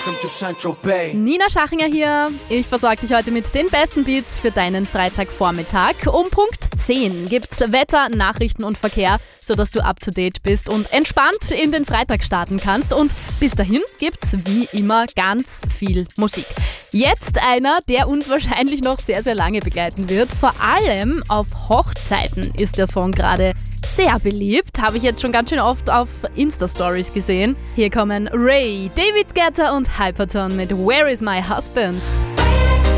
welcome to Saint-Tropez. Nina Schachinger hier. Ich versorge dich heute mit den besten Beats für deinen Freitagvormittag. Um Punkt 10 gibt's Wetter, Nachrichten und Verkehr, sodass du up to date bist und entspannt in den Freitag starten kannst. Und bis dahin gibt's wie immer ganz viel Musik. Jetzt einer, der uns wahrscheinlich noch sehr, sehr lange begleiten wird. Vor allem auf Hochzeiten ist der Song gerade sehr beliebt. Habe ich jetzt schon ganz schön oft auf Insta-Stories gesehen. Hier kommen Ray, David Guetta und Hyperton mit Where is my husband?